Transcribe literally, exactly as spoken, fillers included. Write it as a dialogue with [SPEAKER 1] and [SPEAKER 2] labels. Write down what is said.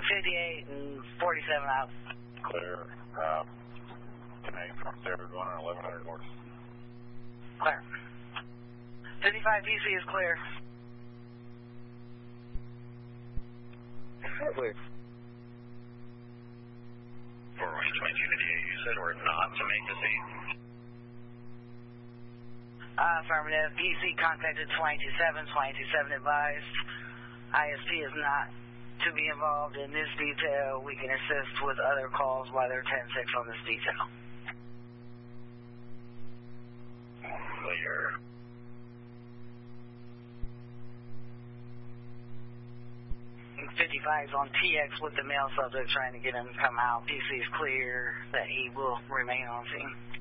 [SPEAKER 1] fifty-eight and forty-seven out.
[SPEAKER 2] Clear. Uh, connect from Sarah going on eleven hundred north.
[SPEAKER 1] Clear. fifty-five D C is clear.
[SPEAKER 3] Clear.
[SPEAKER 4] For range twenty-two fifty-eight, you said we're not to make the scene?
[SPEAKER 1] Uh, affirmative. D C contacted twenty-two seven, twenty-two seven advised. I S P is not to be involved in this detail. We can assist with other calls while they're ten six on this detail.
[SPEAKER 4] Clear.
[SPEAKER 1] fifty-five is on T X with the male subject trying to get him to come out. D C is clear that he will remain on scene.